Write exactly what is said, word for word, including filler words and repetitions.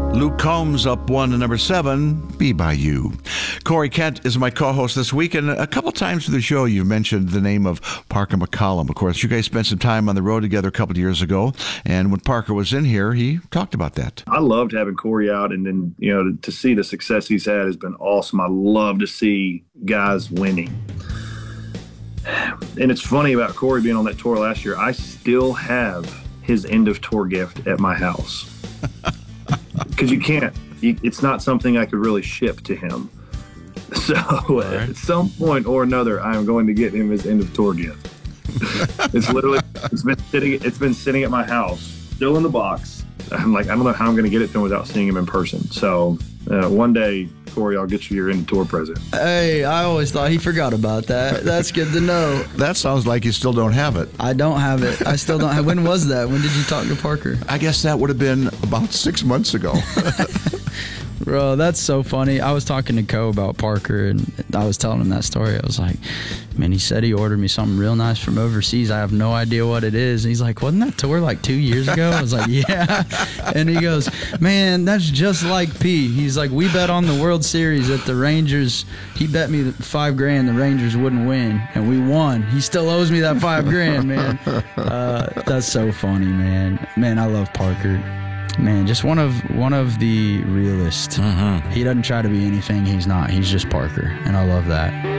Luke Combs up one to number seven, Be By You. Corey Kent is my co-host this week, and a couple times through the show you mentioned the name of Parker McCollum. Of course, you guys spent some time on the road together a couple of years ago, and when Parker was in here, he talked about that. I loved having Corey out, and then, you know, to, to see the success he's had has been awesome. I love to see guys winning. And it's funny about Corey being on that tour last year, I still have his end-of-tour gift at my house. Because you can't, you, it's not something I could really ship to him. So right. At some point or another, I'm going to get him his end of tour gift. It's literally, it's been sitting, it's been sitting at my house, still in the box. I'm like, I don't know how I'm going to get it to him without seeing him in person. So uh, one day, Corey, I'll get you your end of tour present. Hey, I always thought he forgot about that. That's good to know. That sounds like you still don't have it. I don't have it. I still don't have. When was that? When did you talk to Parker? I guess that would have been about six months ago. Bro, that's so funny. I was talking to Co about Parker, and I was telling him that story. I was like, man, he said he ordered me something real nice from overseas. I have no idea what it is. And he's like, wasn't that tour like two years ago? I was like, yeah. And he goes, man, that's just like P. He's like, we bet on the World Series that the Rangers, he bet me five grand the Rangers wouldn't win, and we won. He still owes me that five grand, man. Uh, that's so funny, man. Man, I love Parker. Man, just one of one of the realists. Mm-hmm. He doesn't try to be anything he's not. He's just Parker, and I love that.